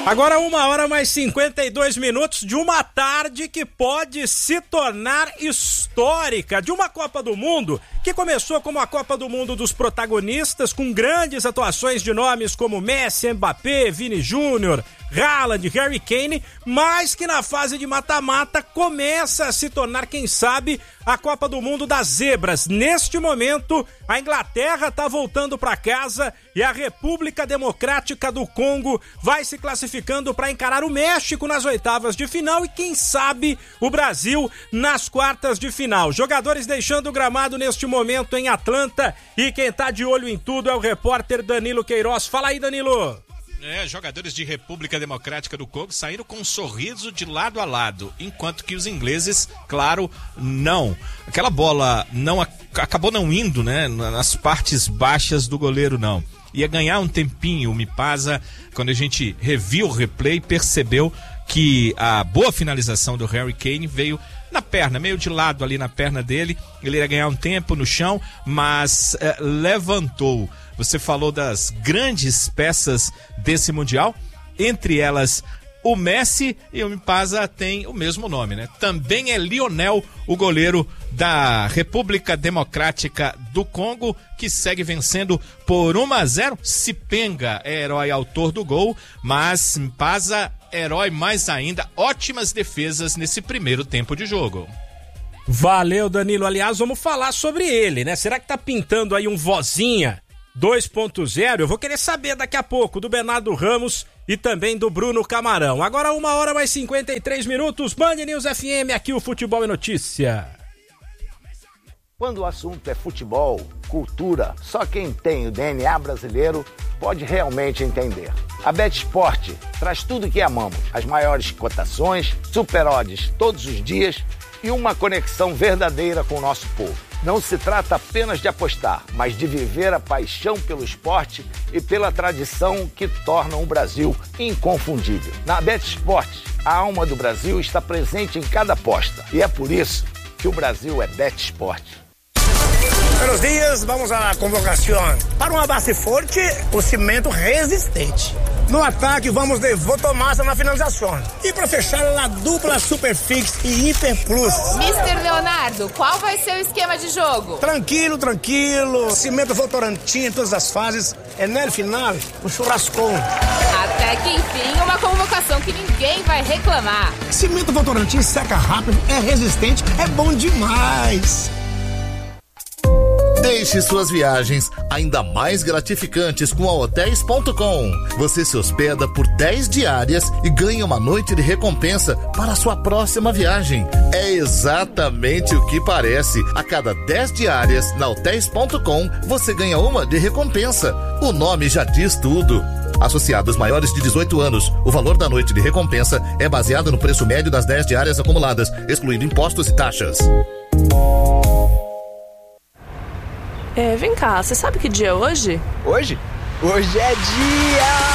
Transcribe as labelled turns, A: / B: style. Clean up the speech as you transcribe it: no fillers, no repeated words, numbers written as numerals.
A: Agora 1h mais 52 de uma tarde que pode se tornar histórica, de uma Copa do Mundo que começou como a Copa do Mundo dos protagonistas, com grandes atuações de nomes como Messi, Mbappé, Vini Júnior, Haaland, Harry Kane, mas que na fase de mata-mata começa a se tornar, quem sabe, a Copa do Mundo das zebras. Neste momento, a Inglaterra está voltando para casa e a República Democrática do Congo vai se classificando para encarar o México nas oitavas de final e, quem sabe, o Brasil nas quartas de final. Jogadores deixando o gramado neste momento em Atlanta e quem tá de olho em tudo é o repórter Danilo Queiroz. Fala aí, Danilo.
B: Jogadores de República Democrática do Congo saíram com um sorriso de lado a lado, enquanto que os ingleses, claro, não. Aquela bola acabou não indo, né, nas partes baixas do goleiro, não. Ia ganhar um tempinho o Mipasa, quando a gente reviu o replay, percebeu que a boa finalização do Harry Kane veio na perna, meio de lado ali na perna dele. Ele ia ganhar um tempo no chão, mas levantou. Você falou das grandes peças desse Mundial, entre elas o Messi, e o Mipasa tem o mesmo nome, né? Também é Lionel, o goleiro da República Democrática do Congo, que segue vencendo por 1-0. Sipenga é herói autor do gol, mas Mipasa, herói mais ainda. Ótimas defesas nesse primeiro tempo de jogo.
A: Valeu, Danilo. Aliás, vamos falar sobre ele, né? Será que tá pintando aí um Vozinha 2.0? Eu vou querer saber daqui a pouco do Bernardo Ramos e também do Bruno Camarão. Agora 1h mais 53, Band News FM, aqui o Futebol é Notícia.
C: Quando o assunto é futebol, cultura, só quem tem o DNA brasileiro pode realmente entender. A BetSport traz tudo que amamos, as maiores cotações, super odds todos os dias e uma conexão verdadeira com o nosso povo. Não se trata apenas de apostar, mas de viver a paixão pelo esporte e pela tradição que tornam o Brasil inconfundível. Na BetSport, a alma do Brasil está presente em cada aposta e é por isso que o Brasil é BetSport.
D: Buenos dias, vamos à convocação. Para uma base forte, o cimento resistente. No ataque, vamos de Votomassa na finalização. E para fechar, a dupla Superfix e Hiper Plus.
E: Mr. Leonardo, qual vai ser o esquema de jogo?
D: Tranquilo. Cimento Votorantim em todas as fases. É no final, um churrascão.
E: Até que enfim, uma convocação que ninguém vai reclamar.
D: Cimento Votorantim seca rápido, é resistente, é bom demais.
F: Deixe suas viagens ainda mais gratificantes com a Hotels.com. Você se hospeda por 10 diárias e ganha uma noite de recompensa para a sua próxima viagem. É exatamente o que parece. A cada 10 diárias na Hotels.com, você ganha uma de recompensa. O nome já diz tudo. Associados maiores de 18 anos, o valor da noite de recompensa é baseado no preço médio das 10 diárias acumuladas, excluindo impostos e taxas.
G: Vem cá, você sabe que dia é hoje?
H: Hoje? Hoje é dia